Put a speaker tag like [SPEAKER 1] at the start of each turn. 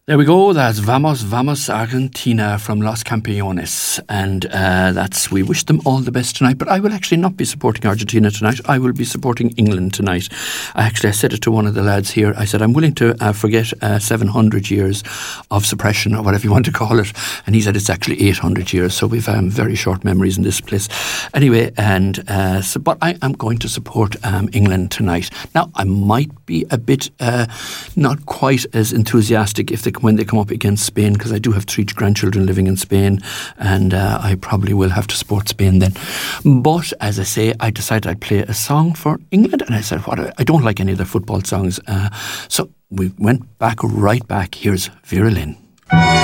[SPEAKER 1] There we go. That's Vamos, Vamos Argentina from Los Campeones. And we wish them all the best tonight. But I will actually not be supporting Argentina tonight. I will be supporting England tonight. I said it to one of the lads here. I said, I'm willing to forget 700 years of suppression or whatever you want to call it. And he said, it's actually 800 years. So we've very short memories in this place. Anyway, but I am going to support England tonight. Now, I might be a bit not quite as enthusiastic when they come up against Spain, because I do have 3 grandchildren living in Spain, and I probably will have to support Spain then. But as I say, I decided I'd play a song for England, and I said, I don't like any of their football songs. So we went right back. Here's Vera Lynn.